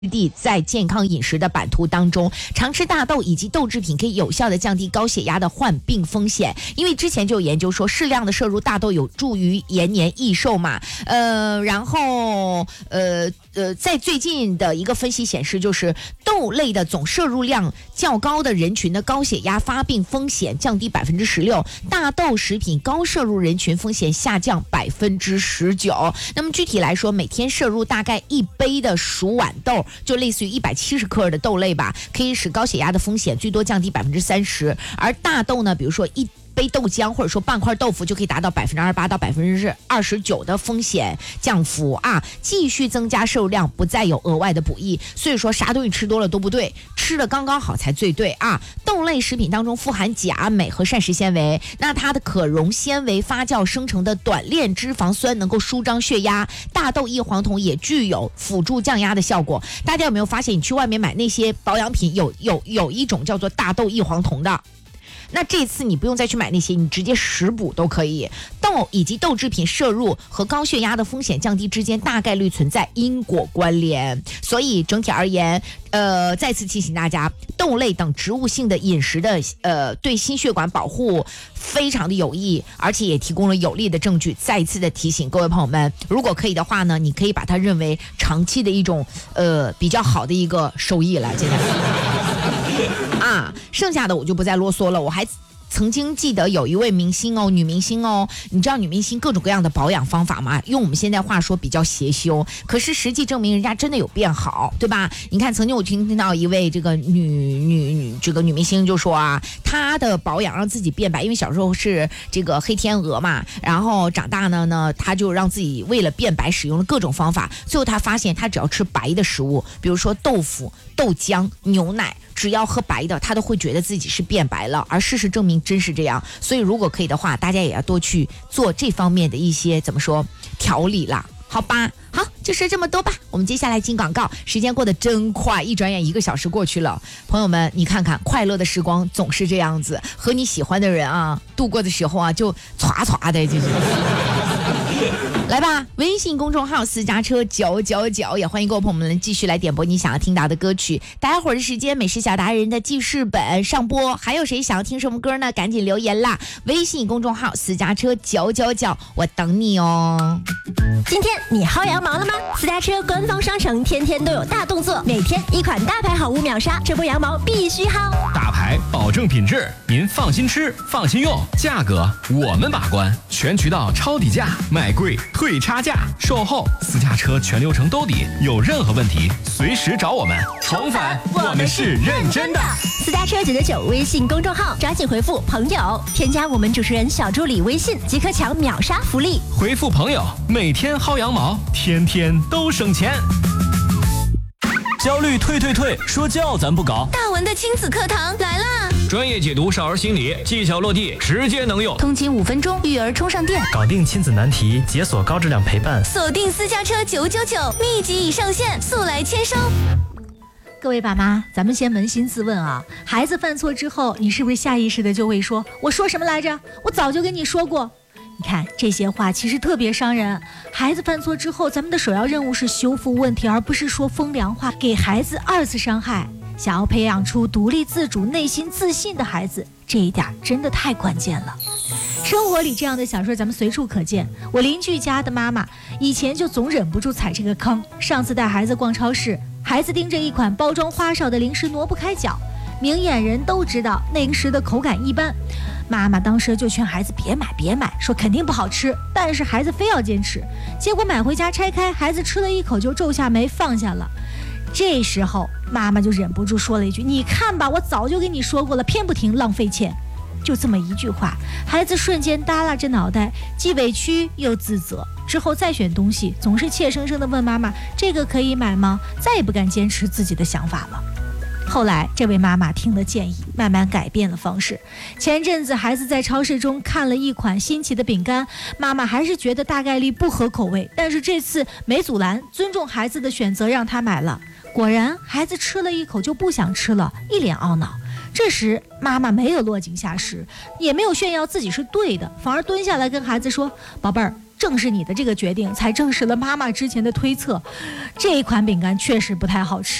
地在健康饮食的版图当中，常吃大豆以及豆制品可以有效的降低高血压的患病风险。因为之前就有研究说，适量的摄入大豆有助于延年益寿嘛。然后在最近的一个分析显示，就是豆类的总摄入量较高的人群的高血压发病风险降低16%，大豆食品高摄入人群风险下降19%。那么具体来说，每天摄入大概1杯的熟豌豆，就类似于170克的豆类吧，可以使高血压的风险最多降低30%。而大豆呢，比如说1杯豆浆或者说半块豆腐就可以达到28%到29%的风险降幅啊！继续增加摄入量，不再有额外的补益。所以说啥东西吃多了都不对，吃的刚刚好才最对啊！豆类食品当中富含钾、镁和膳食纤维，那它的可溶纤维发酵生成的短链脂肪酸能够舒张血压，大豆异黄酮也具有辅助降压的效果。大家有没有发现，你去外面买那些保养品有一种叫做大豆异黄酮的？那这次你不用再去买那些，你直接食补都可以。豆以及豆制品摄入和高血压的风险降低之间大概率存在因果关联，所以整体而言，再次提醒大家，豆类等植物性的饮食的对心血管保护非常的有益，而且也提供了有力的证据。再一次的提醒各位朋友们，如果可以的话呢，你可以把它认为长期的一种比较好的一个收益了，真的。啊，剩下的我就不再啰嗦了。我还曾经记得有一位明星哦，女明星哦，你知道女明星各种各样的保养方法吗？用我们现在话说比较邪修，可是实际证明人家真的有变好，对吧？你看，曾经我听到一位这个女明星就说啊，她的保养让自己变白，因为小时候是这个黑天鹅嘛，然后长大呢，她就让自己为了变白使用了各种方法，最后她发现她只要吃白的食物，比如说豆腐、豆浆、牛奶，只要喝白的，他都会觉得自己是变白了，而事实证明真是这样。所以如果可以的话，大家也要多去做这方面的一些怎么说调理啦，好吧？好，就说这么多吧。我们接下来进广告，时间过得真快，一转眼1个小时过去了。朋友们，你看看，快乐的时光总是这样子，和你喜欢的人啊度过的时候啊，就歘歘的就是。来吧，微信公众号私家车999，也欢迎各位朋友们继续来点播你想要听到的歌曲。待会儿的时间，美食小达人的记事本上播，还有谁想要听什么歌呢？赶紧留言啦！微信公众号私家车999，我等你哦。 今天你薅羊毛了吗？私家车官方商城天天都有大动作，每天一款大牌好物秒杀，这波羊毛必须薅。 大牌保证品质，您放心吃，放心用，价格我们把关，全渠道抄底价，卖贵退差价，售后私家车全流程兜底，有任何问题随时找我们。宠粉，我们是认真的。 私家车999微信公众号，抓紧回复朋友，添加我们主持人小助理微信即可抢秒杀福利。 回复朋友，每天薅羊毛，天天都省钱。 焦虑退，说教咱不搞。 大文的亲子课堂来啦！ 专业解读少儿心理，技巧落地，直接能用。 通勤5分钟，育儿充上电， 搞定亲子难题，解锁高质量陪伴。 锁定私家车999，秘籍已上线，速来签收。各位爸妈，咱们先扪心自问啊，孩子犯错之后，你是不是下意识的就会说，我说什么来着？我早就跟你说过。你看这些话其实特别伤人。孩子犯错之后，咱们的首要任务是修复问题，而不是说风凉话，给孩子2次伤害。想要培养出独立自主、内心自信的孩子，这一点真的太关键了。生活里这样的小事咱们随处可见。我邻居家的妈妈以前就总忍不住踩这个坑。上次带孩子逛超市，孩子盯着一款包装花哨的零食挪不开脚，明眼人都知道那零食的口感一般。妈妈当时就劝孩子别买，说肯定不好吃，但是孩子非要坚持，结果买回家拆开，孩子吃了一口就皱下眉放下了。这时候妈妈就忍不住说了一句，你看吧，我早就跟你说过了，偏不听，浪费钱。就这么一句话，孩子瞬间耷拉着脑袋，既委屈又自责。之后再选东西，总是怯生生地问妈妈，这个可以买吗？再也不敢坚持自己的想法了。后来这位妈妈听了建议，慢慢改变了方式。前阵子孩子在超市中看了一款新奇的饼干，妈妈还是觉得大概率不合口味，但是这次没阻拦，尊重孩子的选择，让他买了。果然孩子吃了一口就不想吃了，一脸懊恼。这时妈妈没有落井下石，也没有炫耀自己是对的，反而蹲下来跟孩子说，宝贝儿， 正是你的这个决定，才证实了妈妈之前的推测，这一款饼干确实不太好吃。